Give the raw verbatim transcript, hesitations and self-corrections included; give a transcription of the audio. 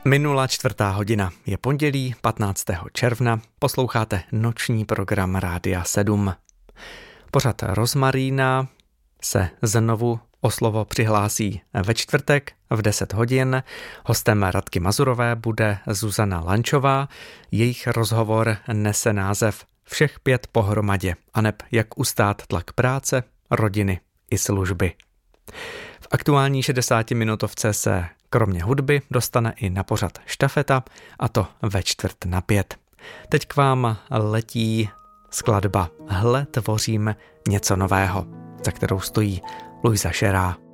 Minula čtvrtá hodina, je pondělí patnáctého června, posloucháte noční program Rádia sedm. Pořad Rozmarína se znovu o slovo přihlásí ve čtvrtek v deset hodin. Hostem Radky Mazurové bude Zuzana Lančová. Jejich rozhovor nese název Všech pět pohromadě, aneb jak ustát tlak práce, rodiny i služby. V aktuální šedesátiminutovce se kromě hudby dostane i na pořad štafeta, a to ve čtvrt na pět. Teď k vám letí skladba Hle, tvořím něco nového, za kterou stojí Luisa Scherá.